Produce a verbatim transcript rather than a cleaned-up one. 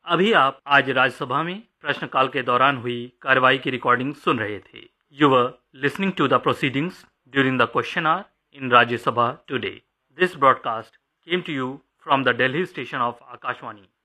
अभी आप आज राज्यसभा में प्रश्नकाल के दौरान हुई कार्रवाई की रिकॉर्डिंग सुन रहे थे। You were listening to the proceedings during the question our in Rajya Sabha today. This broadcast came to you from the Delhi station of Akashvani.